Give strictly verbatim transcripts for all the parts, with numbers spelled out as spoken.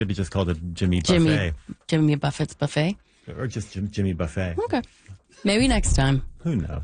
Could have just called it Jimmy Jimmy, Buffet. Jimmy Buffett's Buffet. Or just Jim, Jimmy Buffet. Okay. Maybe next time. Who knows?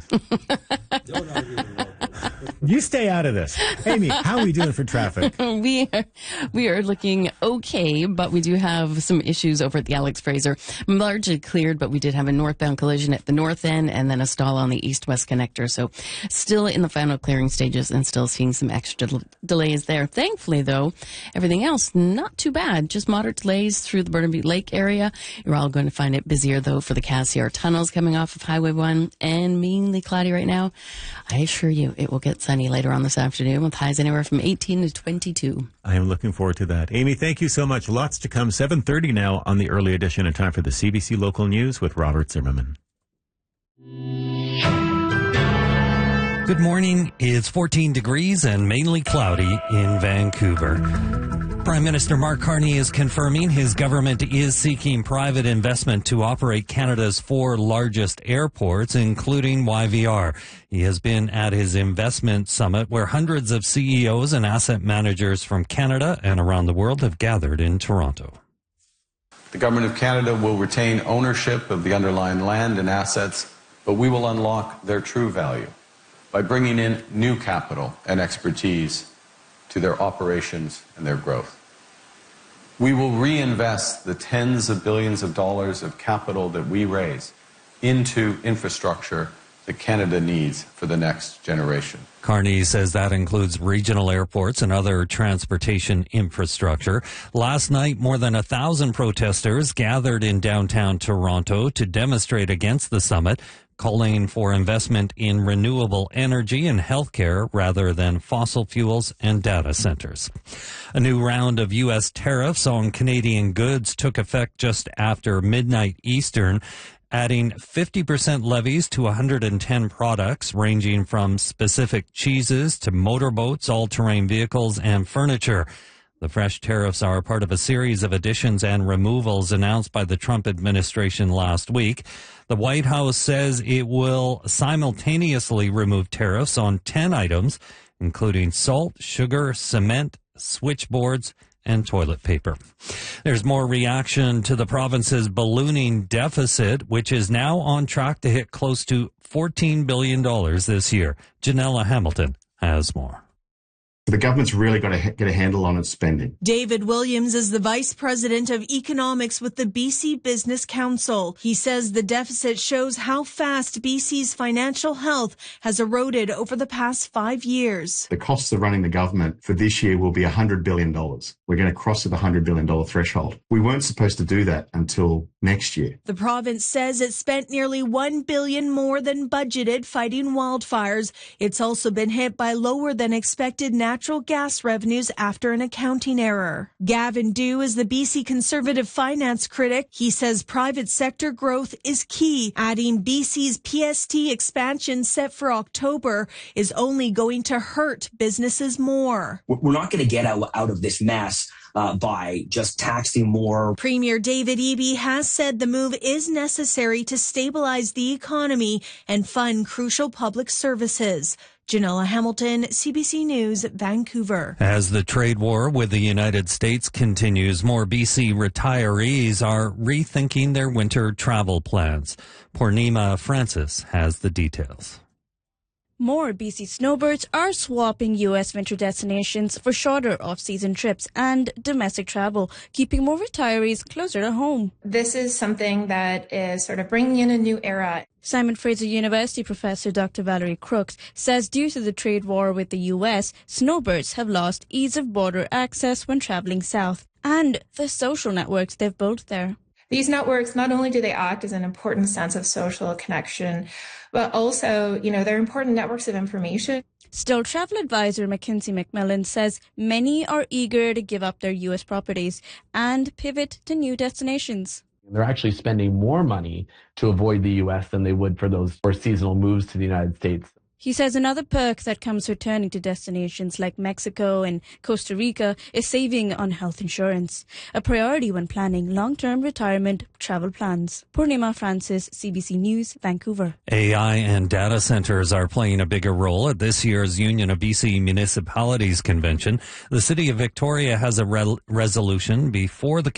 You stay out of this. Amy, how are we doing for traffic? we are, we are looking okay, but we do have some issues over at the Alex Fraser. Largely cleared, but we did have a northbound collision at the north end and then a stall on the east-west connector. So still in the final clearing stages and still seeing some extra del- delays there. Thankfully, though, everything else not too bad. Just moderate delays through the Burnaby Lake area. You're all going to find it busier, though, for the Cassiar tunnels coming off of Highway one and mainly cloudy right now. I assure you it will get sunny later on this afternoon with highs anywhere from eighteen to twenty-two. I am looking forward to that. Amy, thank you so much. Lots to come. seven thirty now on the early edition in time for the C B C Local News with Robert Zimmerman. Good morning. It's fourteen degrees and mainly cloudy in Vancouver. Prime Minister Mark Carney is confirming his government is seeking private investment to operate Canada's four largest airports, including Y V R. He has been at his investment summit where hundreds of C E Os and asset managers from Canada and around the world have gathered in Toronto. The Government of Canada will retain ownership of the underlying land and assets, but we will unlock their true value by bringing in new capital and expertise to their operations and their growth. We will reinvest the tens of billions of dollars of capital that we raise into infrastructure that Canada needs for the next generation. Carney says that includes regional airports and other transportation infrastructure. Last night, more than a thousand protesters gathered in downtown Toronto to demonstrate against the summit, calling for investment in renewable energy and healthcare rather than fossil fuels and data centers. A new round of U S tariffs on Canadian goods took effect just after midnight Eastern, adding fifty percent levies to one hundred ten products ranging from specific cheeses to motorboats, all-terrain vehicles, and furniture. The fresh tariffs are part of a series of additions and removals announced by the Trump administration last week. The White House says it will simultaneously remove tariffs on ten items, including salt, sugar, cement, switchboards, and toilet paper. There's more reaction to the province's ballooning deficit, which is now on track to hit close to fourteen billion dollars this year. Janella Hamilton has more. The government's really got to get a handle on its spending. David Williams is the Vice President of Economics with the B C Business Council. He says the deficit shows how fast B C's financial health has eroded over the past five years. The costs of running the government for this year will be one hundred billion dollars. We're going to cross the one hundred billion dollars threshold. We weren't supposed to do that until next year. The province says it spent nearly one billion dollars more than budgeted fighting wildfires. It's also been hit by lower than expected natural natural gas revenues after an accounting error. Gavin Dew is the B C Conservative finance critic. He says private sector growth is key, adding B C's P S T expansion set for October is only going to hurt businesses more. We're not going to get out, out of this mess Uh, by just taxing more. Premier David Eby has said the move is necessary to stabilize the economy and fund crucial public services. Janella Hamilton, C B C News, Vancouver. As the trade war with the United States continues, more B C retirees are rethinking their winter travel plans. Purnima Francis has the details. More B C snowbirds are swapping U S winter destinations for shorter off-season trips and domestic travel, keeping more retirees closer to home. This is something that is sort of bringing in a new era. Simon Fraser University professor Doctor Valerie Crooks says due to the trade war with the U S, snowbirds have lost ease of border access when traveling south and the social networks they've built there. These networks, not only do they act as an important sense of social connection, but also, you know, they're important networks of information. Still, travel advisor Mackenzie McMillan says many are eager to give up their U S properties and pivot to new destinations. They're actually spending more money to avoid the U S than they would for those for seasonal moves to the United States. He says another perk that comes with turning to destinations like Mexico and Costa Rica is saving on health insurance, a priority when planning long-term retirement travel plans. Purnima Francis, C B C News, Vancouver. A I and data centers are playing a bigger role at this year's Union of B C Municipalities Convention. The City of Victoria has a re- resolution before the